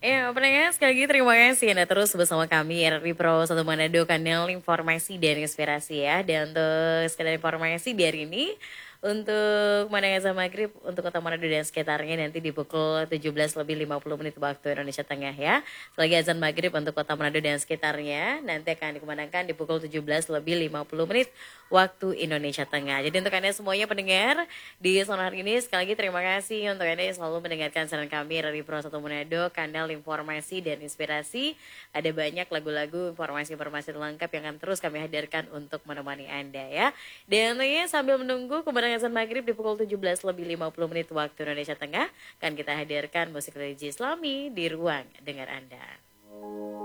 Ya, pendengar sekali lagi terima kasih Anda terus bersama kami RRI Pro 1 Manado, kanal informasi dan inspirasi ya. Dan untuk sekedar informasi di hari ini, untuk Manado azan maghrib untuk kota Manado dan sekitarnya nanti di pukul 17:50 waktu Indonesia Tengah ya. Selagi azan maghrib untuk kota Manado dan sekitarnya nanti akan dikumandangkan di pukul 17:50 waktu Indonesia Tengah. Jadi untuk Anda semuanya pendengar di sore hari ini sekali lagi terima kasih untuk Anda yang selalu mendengarkan siaran kami RRI Pro 1 Manado, kanal informasi dan inspirasi. Ada banyak lagu-lagu, informasi-informasi lengkap yang akan terus kami hadirkan untuk menemani Anda ya. Dan tentunya sambil menunggu kemenangan azan maghrib di pukul 17:50 waktu Indonesia Tengah, kan kita hadirkan musik religi Islami di ruang dengar Anda.